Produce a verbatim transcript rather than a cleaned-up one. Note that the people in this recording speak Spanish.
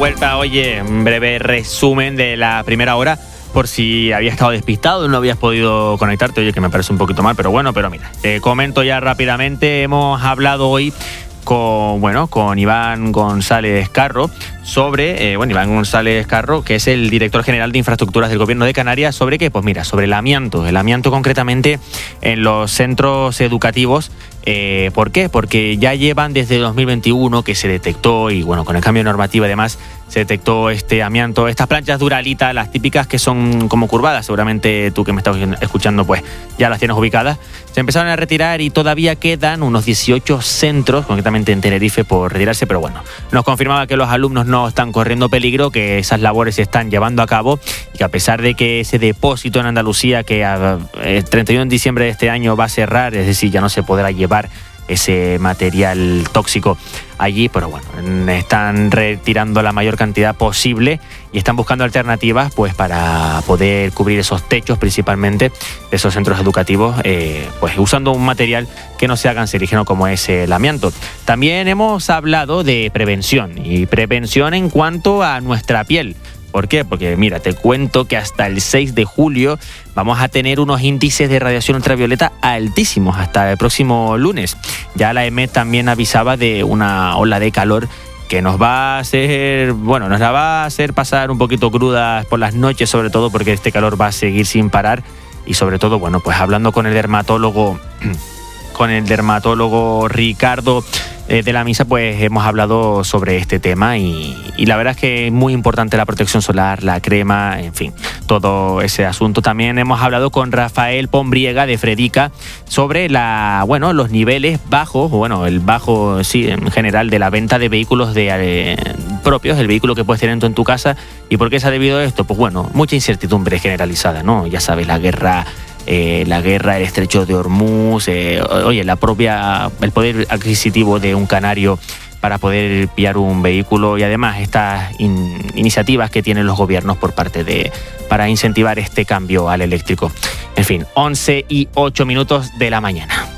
vuelta. Oye, un breve resumen de la primera hora, por si habías estado despistado y no habías podido conectarte. Oye, que me parece un poquito mal, pero bueno, pero mira, te comento ya rápidamente. Hemos hablado hoy con, bueno, con Iván González Carro sobre, eh, bueno, Iván González Carro, que es el director general de infraestructuras del Gobierno de Canarias, sobre qué, pues mira, sobre el amianto, el amianto concretamente en los centros educativos. Eh, ¿Por qué? Porque ya llevan desde dos mil veintiuno que se detectó, y bueno, con el cambio de normativa además se detectó este amianto, estas planchas Duralita, las típicas que son como curvadas, seguramente tú que me estás escuchando pues ya las tienes ubicadas, se empezaron a retirar y todavía quedan unos dieciocho centros, concretamente en Tenerife, por retirarse, pero bueno, nos confirmaba que los alumnos no están corriendo peligro, que esas labores se están llevando a cabo y que a pesar de que ese depósito en Andalucía que el treinta y uno de diciembre de este año va a cerrar, es decir, ya no se podrá llevar ese material tóxico allí, pero bueno, están retirando la mayor cantidad posible y están buscando alternativas pues para poder cubrir esos techos principalmente de esos centros educativos, eh, pues usando un material que no sea cancerígeno como es el amianto. También hemos hablado de prevención y prevención en cuanto a nuestra piel. ¿Por qué? Porque mira, te cuento que hasta el seis de julio vamos a tener unos índices de radiación ultravioleta altísimos hasta el próximo lunes. Ya la E M E T también avisaba de una ola de calor que nos va a hacer, bueno, nos la va a hacer pasar un poquito crudas por las noches, sobre todo porque este calor va a seguir sin parar y sobre todo, bueno, pues hablando con el dermatólogo, con el dermatólogo Ricardo de la Misa, pues hemos hablado sobre este tema y, y la verdad es que es muy importante la protección solar, la crema, en fin, todo ese asunto. También hemos hablado con Rafael Pombriega de Fredica sobre la, bueno, los niveles bajos, bueno, el bajo, sí, en general, de la venta de vehículos de, eh, propios, el vehículo que puedes tener tú en tu casa. ¿Y por qué se ha debido a esto? Pues bueno, mucha incertidumbre generalizada, ¿no? Ya sabes, la guerra... Eh, la guerra, el estrecho de Hormuz, eh, oye, la propia, el poder adquisitivo de un canario para poder pillar un vehículo y además estas in, iniciativas que tienen los gobiernos por parte de, para incentivar este cambio al eléctrico. En fin, once y ocho minutos de la mañana.